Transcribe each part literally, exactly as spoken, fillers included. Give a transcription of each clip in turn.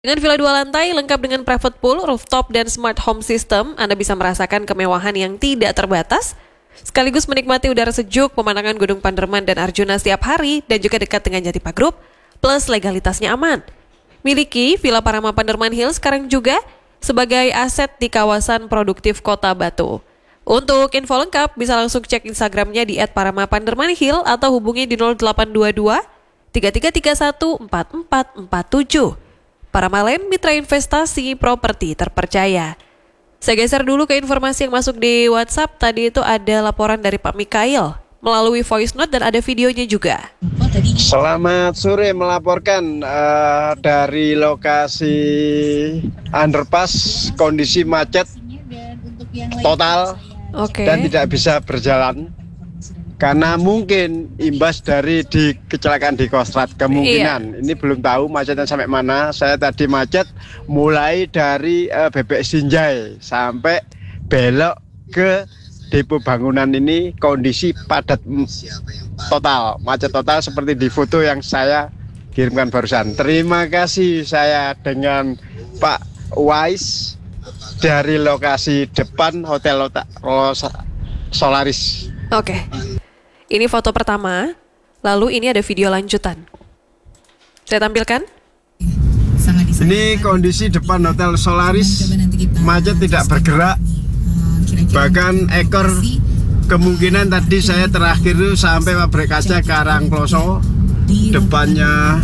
Dengan villa dua lantai lengkap dengan private pool, rooftop, dan smart home system, Anda bisa merasakan kemewahan yang tidak terbatas, sekaligus menikmati udara sejuk, pemandangan Gunung Panderman dan Arjuna setiap hari, dan juga dekat dengan Jati Park Group, plus legalitasnya aman. Miliki Villa Parama Panderman Hill sekarang juga sebagai aset di kawasan produktif Kota Batu. Untuk info lengkap, bisa langsung cek Instagramnya di et parama panderman hill atau hubungi di nol delapan dua dua tiga tiga tiga satu empat empat empat tujuh. Parama Land, mitra investasi properti terpercaya. Saya geser dulu ke informasi yang masuk di WhatsApp. Tadi itu ada laporan dari Pak Mikail melalui voice note dan ada videonya juga. Selamat sore, melaporkan uh, dari lokasi underpass, kondisi macet total. Okay. Dan tidak bisa berjalan karena mungkin imbas dari di kecelakaan di Kostrad kemungkinan. Iya. Ini belum tahu macetnya sampai mana. Saya tadi macet mulai dari uh, B P Sinjai sampai belok ke depo bangunan, ini kondisi padat total, macet total seperti di foto yang saya kirimkan barusan. Terima kasih, saya dengan Pak Wais dari lokasi depan Hotel Solaris. Oke. Ini foto pertama, lalu ini ada video lanjutan. Saya tampilkan. Ini kondisi depan Hotel Solaris, macet tidak bergerak. Bahkan ekor kemungkinan tadi saya terakhir itu sampai pabrik kaca Karangploso, depannya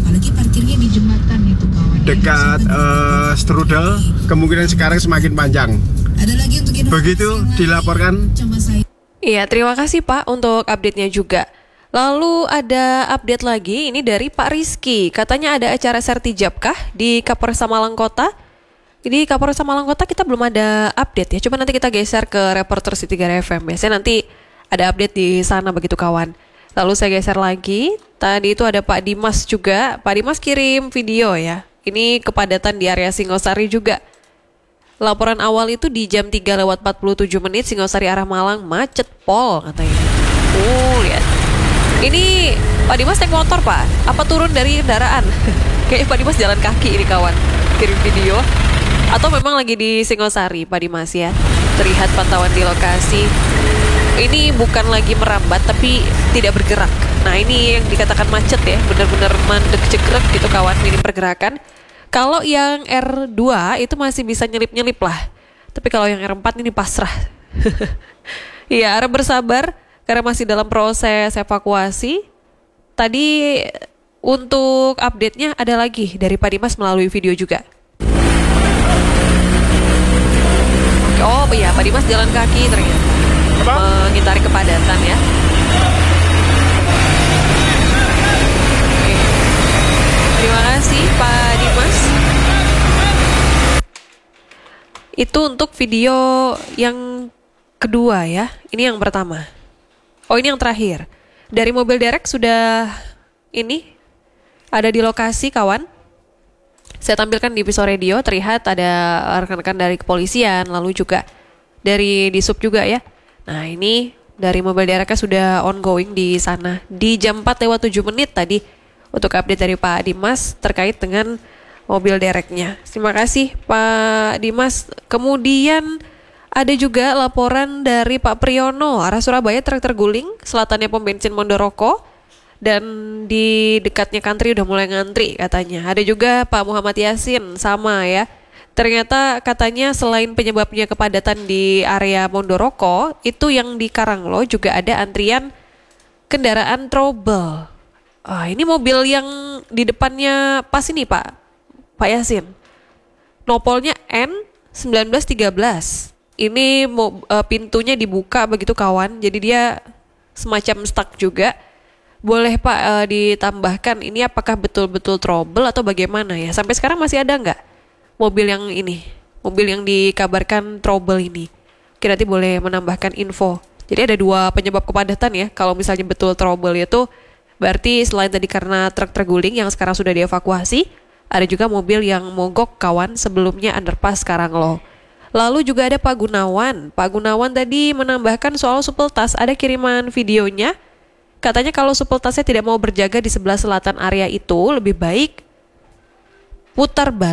dekat uh, strudel, kemungkinan sekarang semakin panjang. Begitu dilaporkan. Iya, terima kasih Pak untuk update-nya juga. Lalu ada update lagi, ini dari Pak Rizky. Katanya ada acara sertijab kah di Kapolres Malang Kota? Di Kapolres Malang Kota kita belum ada update ya. Coba nanti kita geser ke Reporter City Gara F M. Biasanya nanti ada update di sana begitu kawan. Lalu saya geser lagi. Tadi itu ada Pak Dimas juga. Pak Dimas kirim video ya. Ini kepadatan di area Singosari juga. Laporan awal itu di jam tiga lewat empat puluh tujuh menit Singosari arah Malang macet pol katanya. Oh, lihat. Ini Pak Dimas naik motor, Pak. Apa turun dari kendaraan? Kayaknya Pak Dimas jalan kaki ini kawan. Kirim video. Atau memang lagi di Singosari Pak Dimas ya. Terlihat pantauan di lokasi. Ini bukan lagi merambat tapi tidak bergerak. Nah, ini yang dikatakan macet ya. Benar-benar mandek cekrek gitu kawan, minim pergerakan. Kalau yang R dua itu masih bisa nyelip-nyelip lah. Tapi kalau yang R empat ini pasrah. Iya, harap bersabar karena masih dalam proses evakuasi. Tadi untuk update-nya ada lagi dari Pak Dimas melalui video juga. Oh iya, Pak Dimas jalan kaki ternyata. Menghindari kepadatan ya. Terima kasih Pak Dimas. Itu untuk video yang kedua ya. Ini yang pertama. Oh, ini yang terakhir. Dari mobil derek sudah ini ada di lokasi kawan. Saya tampilkan di episode radio. Terlihat ada rekan-rekan dari kepolisian, lalu juga dari Disub juga ya. Nah, ini dari mobil dereknya sudah ongoing di sana. Di jam empat lewat tujuh menit tadi. Untuk update dari Pak Dimas terkait dengan mobil dereknya. Terima kasih Pak Dimas. Kemudian ada juga laporan dari Pak Priyono, arah Surabaya truk terguling, selatannya pom bensin Mondoroko, dan di dekatnya country udah mulai ngantri katanya. Ada juga Pak Muhammad Yasin, sama ya. Ternyata katanya selain penyebabnya kepadatan di area Mondoroko, itu yang di Karanglo juga ada antrian kendaraan trouble. Ah, ini mobil yang di depannya pas ini Pak, Pak Yasin. Nopolnya N sembilan belas tiga belas. Ini mo, uh, pintunya dibuka begitu kawan, jadi dia semacam stuck juga. Boleh Pak uh, ditambahkan ini apakah betul-betul trouble atau bagaimana ya? Sampai sekarang masih ada nggak mobil yang ini, mobil yang dikabarkan trouble ini? Kira nanti boleh menambahkan info. Jadi ada dua penyebab kepadatan ya. Kalau misalnya betul trouble itu berarti selain tadi karena truk terguling yang sekarang sudah dievakuasi, ada juga mobil yang mogok kawan sebelumnya underpass Karanglo. Lalu juga ada Pak Gunawan. Pak Gunawan tadi menambahkan soal supeltas, ada kiriman videonya. Katanya kalau supeltasnya tidak mau berjaga di sebelah selatan area itu, lebih baik putar balik